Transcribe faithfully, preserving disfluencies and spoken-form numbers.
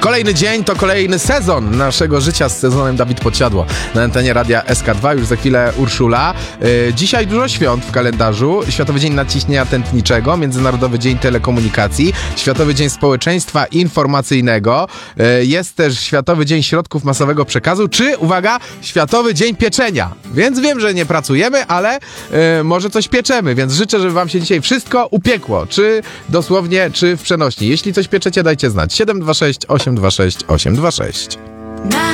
Kolejny dzień to kolejny sezon naszego życia z sezonem Dawid Podsiadło na antenie Radia S K dwa. Już za chwilę Urszula. Yy, dzisiaj dużo świąt w kalendarzu. Światowy Dzień Nadciśnienia Tętniczego, Międzynarodowy Dzień Telekomunikacji, Światowy Dzień Społeczeństwa Informacyjnego. Yy, jest też Światowy Dzień Środków Masowego Przekazu, czy, uwaga, Światowy Dzień Pieczenia. Więc wiem, że nie pracujemy, ale yy, może coś pieczemy, więc życzę, żeby wam się dzisiaj wszystko upiekło. Czy dosłownie, czy w przenośni. Jeśli coś pieczecie, dajcie znać. siedem dwa sześć osiem dwa sześć osiem dwa sześć.